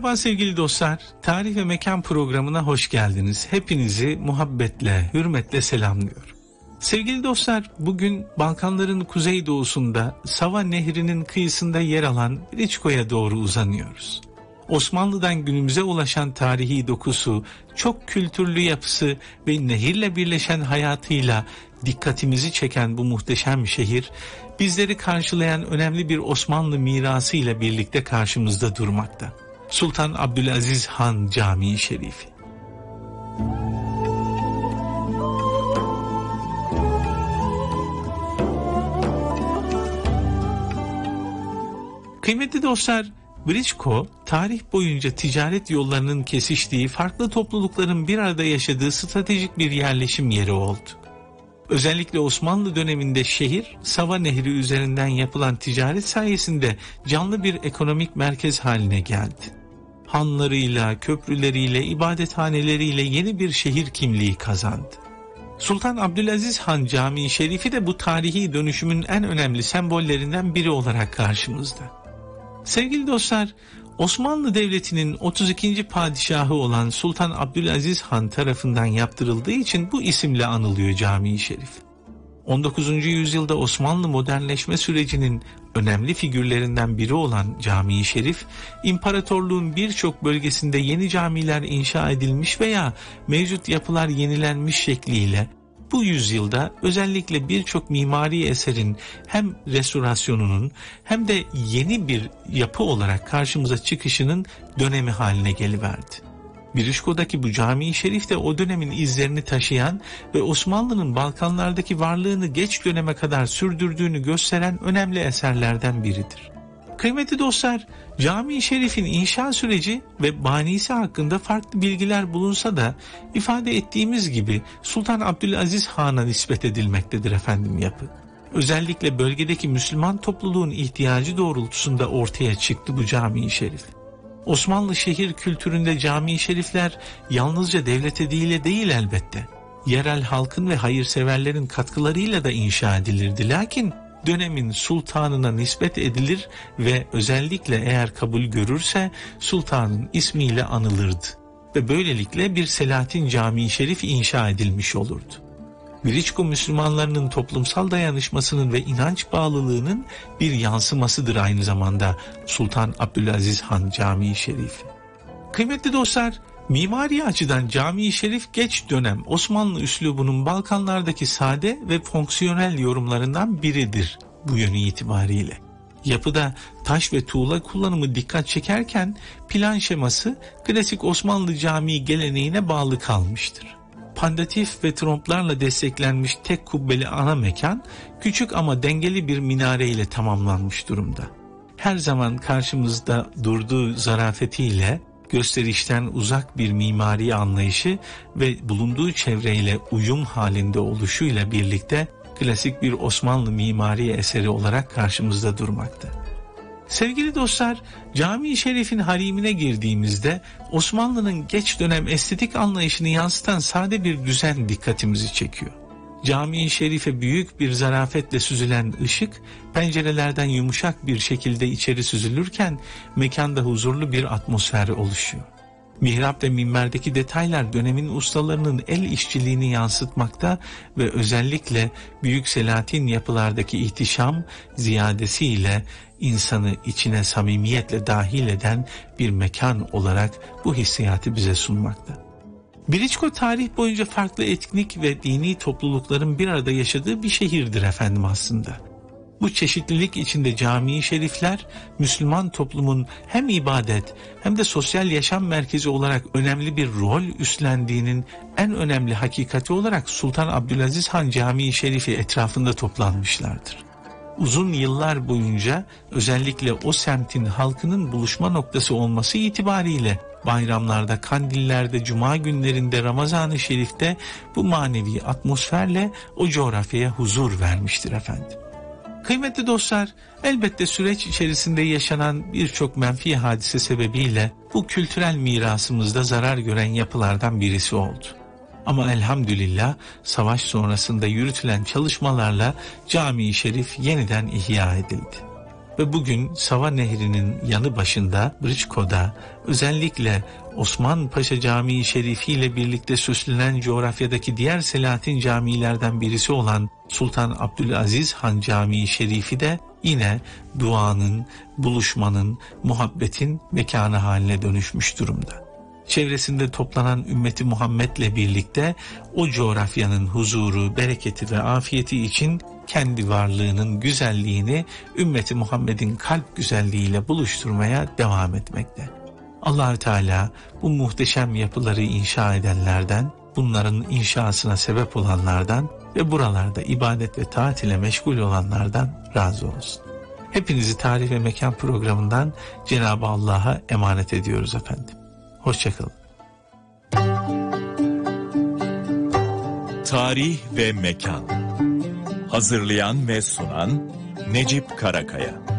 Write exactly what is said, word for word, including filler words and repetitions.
Merhaba sevgili dostlar, Tarih ve Mekan programına hoş geldiniz. Hepinizi muhabbetle, hürmetle selamlıyorum. Sevgili dostlar, bugün Balkanların kuzeydoğusunda Sava Nehri'nin kıyısında yer alan Briçko'ya doğru uzanıyoruz. Osmanlı'dan günümüze ulaşan tarihi dokusu, çok kültürlü yapısı ve nehirle birleşen hayatıyla dikkatimizi çeken bu muhteşem şehir, bizleri karşılayan önemli bir Osmanlı mirası ile birlikte karşımızda durmakta. Sultan Abdülaziz Han Camii Şerifi. Kıymetli dostlar, Briçko, tarih boyunca ticaret yollarının kesiştiği, farklı toplulukların bir arada yaşadığı stratejik bir yerleşim yeri oldu. Özellikle Osmanlı döneminde şehir, Sava Nehri üzerinden yapılan ticaret sayesinde canlı bir ekonomik merkez haline geldi. Hanlarıyla, köprüleriyle, ibadethaneleriyle yeni bir şehir kimliği kazandı. Sultan Abdülaziz Han Camii Şerifi de bu tarihi dönüşümün en önemli sembollerinden biri olarak karşımızda. Sevgili dostlar, Osmanlı Devleti'nin otuz ikinci padişahı olan Sultan Abdülaziz Han tarafından yaptırıldığı için bu isimle anılıyor Camii Şerif. on dokuzuncu yüzyılda Osmanlı modernleşme sürecinin önemli figürlerinden biri olan Camii Şerif, imparatorluğun birçok bölgesinde yeni camiler inşa edilmiş veya mevcut yapılar yenilenmiş şekliyle bu yüzyılda özellikle birçok mimari eserin hem restorasyonunun hem de yeni bir yapı olarak karşımıza çıkışının dönemi haline geliverdi. Briçko'daki bu Camii Şerif de o dönemin izlerini taşıyan ve Osmanlı'nın Balkanlardaki varlığını geç döneme kadar sürdürdüğünü gösteren önemli eserlerden biridir. Kıymetli dostlar, Camii Şerif'in inşa süreci ve banisi hakkında farklı bilgiler bulunsa da ifade ettiğimiz gibi Sultan Abdülaziz Han'a nispet edilmektedir efendim yapı. Özellikle bölgedeki Müslüman topluluğun ihtiyacı doğrultusunda ortaya çıktı bu Camii Şerif. Osmanlı şehir kültüründe Camii Şerifler yalnızca devlet eliyle değil elbette. Yerel halkın ve hayırseverlerin katkılarıyla da inşa edilirdi. Lakin dönemin sultanına nispet edilir ve özellikle eğer kabul görürse sultanın ismiyle anılırdı. Ve böylelikle bir Selahattin Camii Şerif inşa edilmiş olurdu. Briçko Müslümanlarının toplumsal dayanışmasının ve inanç bağlılığının bir yansımasıdır aynı zamanda Sultan Abdülaziz Han Camii Şerifi. Kıymetli dostlar, mimari açıdan Camii Şerif geç dönem Osmanlı üslubunun Balkanlardaki sade ve fonksiyonel yorumlarından biridir bu yönü itibariyle. Yapıda taş ve tuğla kullanımı dikkat çekerken plan şeması klasik Osmanlı camii geleneğine bağlı kalmıştır. Pandatif ve tromplarla desteklenmiş tek kubbeli ana mekan küçük ama dengeli bir minare ile tamamlanmış durumda. Her zaman karşımızda durduğu zarafetiyle gösterişten uzak bir mimari anlayışı ve bulunduğu çevreyle uyum halinde oluşuyla birlikte klasik bir Osmanlı mimari eseri olarak karşımızda durmakta. Sevgili dostlar, Camii Şerif'in harimine girdiğimizde Osmanlı'nın geç dönem estetik anlayışını yansıtan sade bir düzen dikkatimizi çekiyor. Camii Şerif'e büyük bir zarafetle süzülen ışık pencerelerden yumuşak bir şekilde içeri süzülürken mekanda huzurlu bir atmosfer oluşuyor. Mihrap ve minberdeki detaylar dönemin ustalarının el işçiliğini yansıtmakta ve özellikle Büyük Selahattin yapılardaki ihtişam ziyadesiyle insanı içine samimiyetle dahil eden bir mekan olarak bu hissiyatı bize sunmakta. Briçko tarih boyunca farklı etnik ve dini toplulukların bir arada yaşadığı bir şehirdir efendim aslında. Bu çeşitlilik içinde Camii Şerifler Müslüman toplumun hem ibadet hem de sosyal yaşam merkezi olarak önemli bir rol üstlendiğinin en önemli hakikati olarak Sultan Abdülaziz Han Camii Şerifi etrafında toplanmışlardır. Uzun yıllar boyunca özellikle o semtin halkının buluşma noktası olması itibariyle bayramlarda, kandillerde, cuma günlerinde, Ramazan-ı Şerif'te bu manevi atmosferle o coğrafyaya huzur vermiştir efendim. Kıymetli dostlar, elbette süreç içerisinde yaşanan birçok menfi hadise sebebiyle bu kültürel mirasımızda zarar gören yapılardan birisi oldu. Ama elhamdülillah savaş sonrasında yürütülen çalışmalarla Camii Şerif yeniden ihya edildi. ve bugün Sava Nehri'nin yanı başında Brçko'da özellikle Osman Paşa Camii Şerifi ile birlikte süslenen coğrafyadaki diğer Selahattin camilerden birisi olan Sultan Abdülaziz Han Camii Şerifi de yine duanın, buluşmanın, muhabbetin mekanı haline dönüşmüş durumda. Çevresinde toplanan ümmeti Muhammed'le birlikte o coğrafyanın huzuru, bereketi ve afiyeti için kendi varlığının güzelliğini ümmeti Muhammed'in kalp güzelliğiyle buluşturmaya devam etmekte. Allah-u Teala bu muhteşem yapıları inşa edenlerden, bunların inşasına sebep olanlardan ve buralarda ibadet ve taat ile meşgul olanlardan razı olsun. Hepinizi Tarih ve Mekan programından Cenab-ı Allah'a emanet ediyoruz efendim. Hoşçakalın. Tarih ve Mekan. Hazırlayan ve sunan Necip Karakaya.